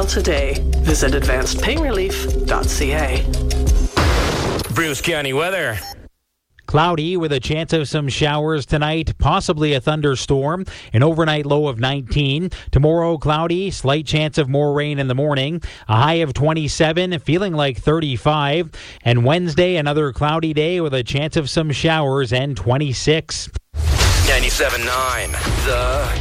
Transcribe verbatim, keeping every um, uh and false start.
File today. Visit advanced pay relief dot c a. Bruce County weather. Cloudy with a chance of some showers tonight, possibly a thunderstorm, an overnight low of nineteen. Tomorrow, cloudy, slight chance of more rain in the morning, a high of twenty-seven, feeling like thirty-five. And Wednesday, another cloudy day with a chance of some showers and twenty-six. ninety-seven point nine, The